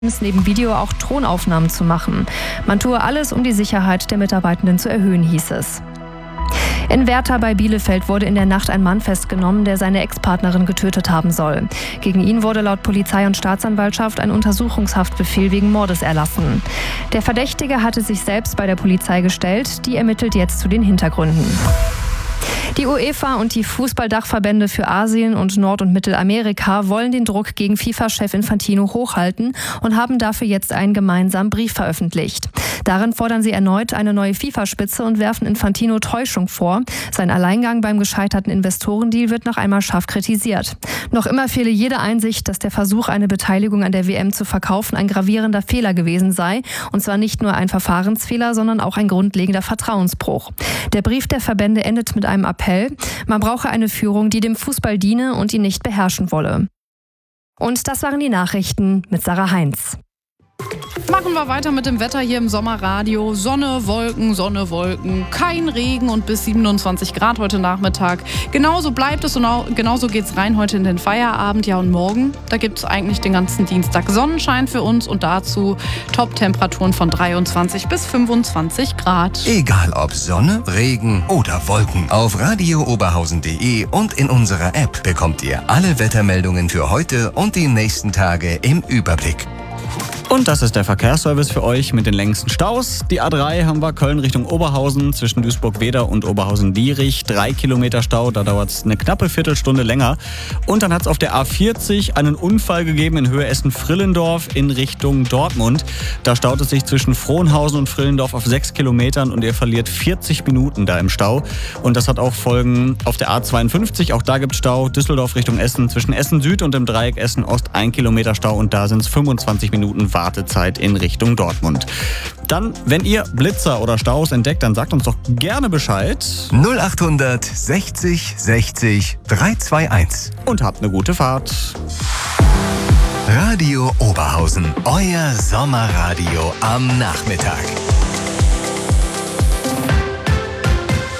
neben Video auch Tonaufnahmen zu machen. Man tue alles, um die Sicherheit der Mitarbeitenden zu erhöhen, hieß es. In Werther bei Bielefeld wurde in der Nacht ein Mann festgenommen, der seine Ex-Partnerin getötet haben soll. Gegen ihn wurde laut Polizei und Staatsanwaltschaft ein Untersuchungshaftbefehl wegen Mordes erlassen. Der Verdächtige hatte sich selbst bei der Polizei gestellt, die ermittelt jetzt zu den Hintergründen. Die UEFA und die Fußballdachverbände für Asien und Nord- und Mittelamerika wollen den Druck gegen FIFA-Chef Infantino hochhalten und haben dafür jetzt einen gemeinsamen Brief veröffentlicht. Darin fordern sie erneut eine neue FIFA-Spitze und werfen Infantino Täuschung vor. Sein Alleingang beim gescheiterten Investorendeal wird noch einmal scharf kritisiert. Noch immer fehle jede Einsicht, dass der Versuch, eine Beteiligung an der WM zu verkaufen, ein gravierender Fehler gewesen sei. Und zwar nicht nur ein Verfahrensfehler, sondern auch ein grundlegender Vertrauensbruch. Der Brief der Verbände endet mit einem Appell. Man brauche eine Führung, die dem Fußball diene und ihn nicht beherrschen wolle. Und das waren die Nachrichten mit Sarah Heinz. Machen wir weiter mit dem Wetter hier im Sommerradio. Sonne, Wolken, kein Regen und bis 27 Grad heute Nachmittag. Genauso bleibt es und genauso geht's rein heute in den Feierabend. Ja, und morgen, da gibt's eigentlich den ganzen Dienstag Sonnenschein für uns und dazu Top-Temperaturen von 23 bis 25 Grad. Egal ob Sonne, Regen oder Wolken. Auf radiooberhausen.de und in unserer App bekommt ihr alle Wettermeldungen für heute und die nächsten Tage im Überblick. Und das ist der Verkehrsservice für euch mit den längsten Staus. Die A3 haben wir Köln Richtung Oberhausen zwischen Duisburg-Weder und Oberhausen-Dierich. 3 Kilometer Stau, da dauert es eine knappe Viertelstunde länger. Und dann hat es auf der A40 einen Unfall gegeben in Höhe Essen-Frillendorf in Richtung Dortmund. Da staut es sich zwischen Frohnhausen und Frillendorf auf 6 Kilometern und ihr verliert 40 Minuten da im Stau. Und das hat auch Folgen auf der A52. Auch da gibt es Stau. Düsseldorf Richtung Essen zwischen Essen Süd und dem Dreieck Essen Ost 1 Kilometer Stau und da sind es 25 Minuten Wartezeit in Richtung Dortmund. Dann, wenn ihr Blitzer oder Staus entdeckt, dann sagt uns doch gerne Bescheid. 0800 60 60 321. Und habt eine gute Fahrt. Radio Oberhausen, euer Sommerradio am Nachmittag.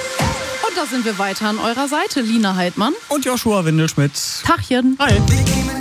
Und da sind wir weiter an eurer Seite. Lina Heidmann Und Joshua Windelschmidt. Tachchen. Hi.